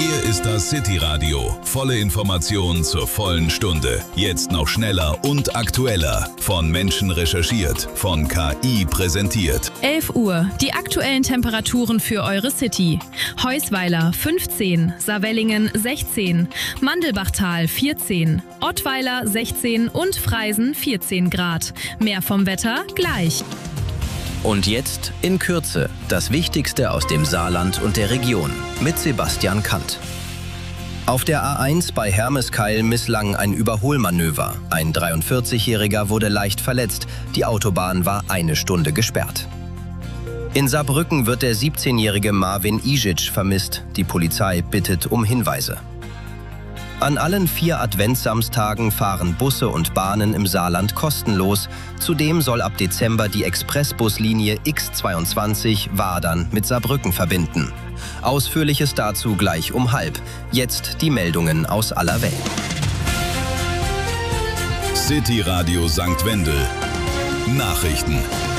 Hier ist das City-Radio. Volle Informationen zur vollen Stunde. Jetzt noch schneller und aktueller. Von Menschen recherchiert, von KI präsentiert. 11 Uhr. Die aktuellen Temperaturen für eure City. Heusweiler 15, Saarwellingen 16, Mandelbachtal 14, Ottweiler 16 und Freisen 14 Grad. Mehr vom Wetter gleich. Und jetzt in Kürze das Wichtigste aus dem Saarland und der Region mit Sebastian Kant. Auf der A1 bei Hermeskeil misslang ein Überholmanöver. Ein 43-Jähriger wurde leicht verletzt. Die Autobahn war 1 Stunde gesperrt. In Saarbrücken wird der 17-jährige Marvin Isic vermisst. Die Polizei bittet um Hinweise. An allen 4 Adventssamstagen fahren Busse und Bahnen im Saarland kostenlos. Zudem soll ab Dezember die Expressbuslinie X22 Wadern mit Saarbrücken verbinden. Ausführliches dazu gleich um 12:30. Jetzt die Meldungen aus aller Welt. City Radio St. Wendel. Nachrichten.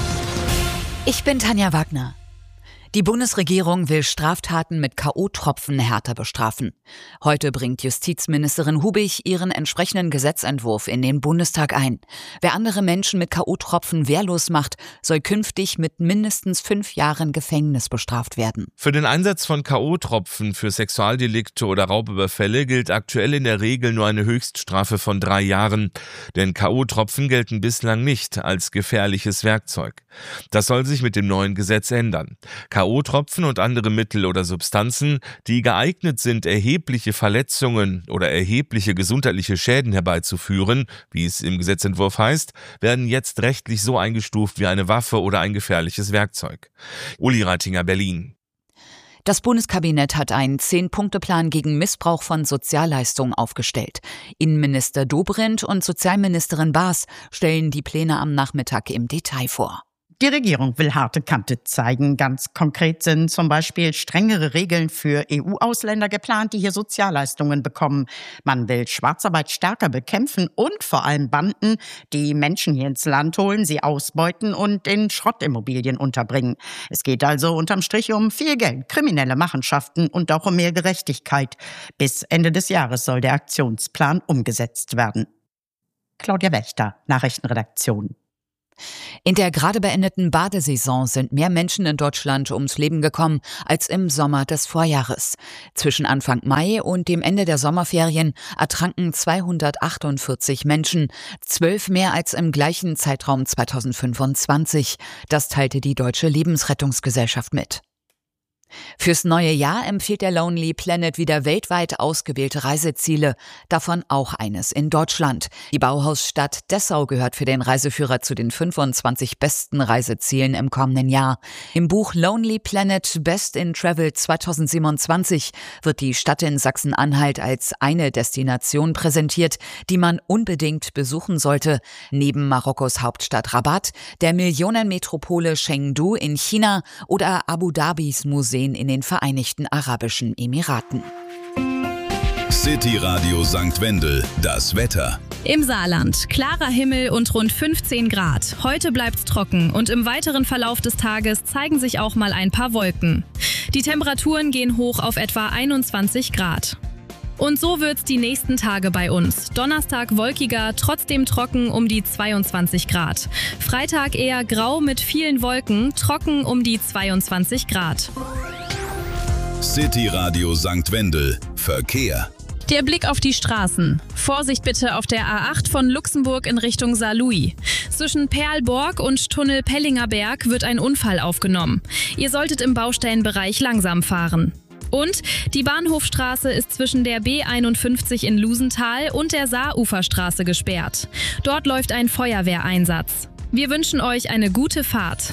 Ich bin Tanja Wagner. Die Bundesregierung will Straftaten mit K.O.-Tropfen härter bestrafen. Heute bringt Justizministerin Hubig ihren entsprechenden Gesetzentwurf in den Bundestag ein. Wer andere Menschen mit K.O.-Tropfen wehrlos macht, soll künftig mit mindestens 5 Jahren Gefängnis bestraft werden. Für den Einsatz von K.O.-Tropfen für Sexualdelikte oder Raubüberfälle gilt aktuell in der Regel nur eine Höchststrafe von 3 Jahren. Denn K.O.-Tropfen gelten bislang nicht als gefährliches Werkzeug. Das soll sich mit dem neuen Gesetz ändern. K.O.-Tropfen und andere Mittel oder Substanzen, die geeignet sind, erhebliche Verletzungen oder erhebliche gesundheitliche Schäden herbeizuführen, wie es im Gesetzentwurf heißt, werden jetzt rechtlich so eingestuft wie eine Waffe oder ein gefährliches Werkzeug. Uli Reitinger, Berlin. Das Bundeskabinett hat einen 10-Punkte-Plan gegen Missbrauch von Sozialleistungen aufgestellt. Innenminister Dobrindt und Sozialministerin Baas stellen die Pläne am Nachmittag im Detail vor. Die Regierung will harte Kante zeigen. Ganz konkret sind zum Beispiel strengere Regeln für EU-Ausländer geplant, die hier Sozialleistungen bekommen. Man will Schwarzarbeit stärker bekämpfen und vor allem Banden, die Menschen hier ins Land holen, sie ausbeuten und in Schrottimmobilien unterbringen. Es geht also unterm Strich um viel Geld, kriminelle Machenschaften und auch um mehr Gerechtigkeit. Bis Ende des Jahres soll der Aktionsplan umgesetzt werden. Claudia Wächter, Nachrichtenredaktion. In der gerade beendeten Badesaison sind mehr Menschen in Deutschland ums Leben gekommen als im Sommer des Vorjahres. Zwischen Anfang Mai und dem Ende der Sommerferien ertranken 248 Menschen, 12 mehr als im gleichen Zeitraum 2025. Das teilte die Deutsche Lebensrettungsgesellschaft mit. Fürs neue Jahr empfiehlt der Lonely Planet wieder weltweit ausgewählte Reiseziele, davon auch eines in Deutschland. Die Bauhausstadt Dessau gehört für den Reiseführer zu den 25 besten Reisezielen im kommenden Jahr. Im Buch Lonely Planet Best in Travel 2027 wird die Stadt in Sachsen-Anhalt als eine Destination präsentiert, die man unbedingt besuchen sollte. Neben Marokkos Hauptstadt Rabat, der Millionenmetropole Chengdu in China oder Abu Dhabis Museen in den Vereinigten Arabischen Emiraten. City Radio St. Wendel. Das Wetter. Im Saarland klarer Himmel und rund 15 Grad. Heute bleibt's trocken und im weiteren Verlauf des Tages zeigen sich auch mal ein paar Wolken. Die Temperaturen gehen hoch auf etwa 21 Grad. Und so wird's die nächsten Tage bei uns. Donnerstag wolkiger, trotzdem trocken um die 22 Grad. Freitag eher grau mit vielen Wolken, trocken um die 22 Grad. City Radio St. Wendel. Verkehr. Der Blick auf die Straßen. Vorsicht bitte auf der A8 von Luxemburg in Richtung Saarlouis. Zwischen Perlborg und Tunnel Pellinger Berg wird ein Unfall aufgenommen. Ihr solltet im Baustellenbereich langsam fahren. Und die Bahnhofstraße ist zwischen der B51 in Lusenthal und der Saaruferstraße gesperrt. Dort läuft ein Feuerwehreinsatz. Wir wünschen euch eine gute Fahrt.